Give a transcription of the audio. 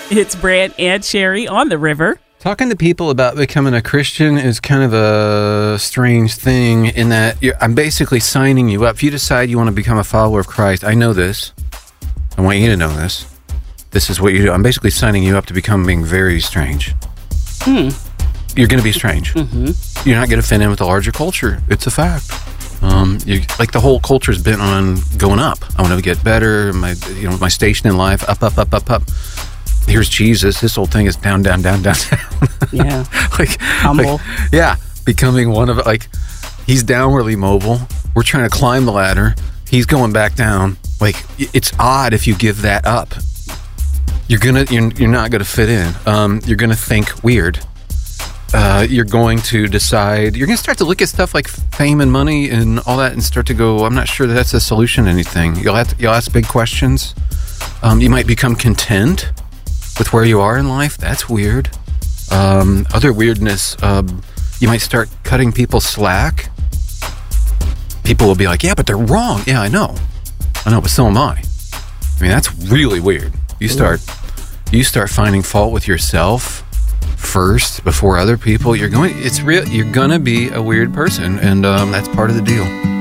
It's Brant and Sherry on the river. Talking to people about becoming a Christian is kind of a strange thing in that I'm basically signing you up. If you decide you want to become a follower of Christ, I know this. I want you to know this. This is what you do. I'm basically signing you up to becoming very strange. You're going to be strange. Mm-hmm. You're not going to fit in with the larger culture. It's a fact. Like the whole culture's bent on going up. I want to get better. My station in life, up. Here's Jesus. This whole thing is down. Yeah. Humble. Becoming one of he's downwardly mobile. We're trying to climb the ladder. He's going back down. It's odd if you give that up. You're not gonna fit in. You're gonna think weird. You're going to decide. You're gonna start to look at stuff like fame and money and all that, and start to go, I'm not sure that's a solution to anything. You'll ask big questions. You might become content with where you are in life. That's weird. Other weirdness, you might start cutting people slack. People will be like, yeah, but they're wrong. Yeah, I know, but so am I. I mean, that's really weird. You start finding fault with yourself first before other people. You're gonna be a weird person, and that's part of the deal.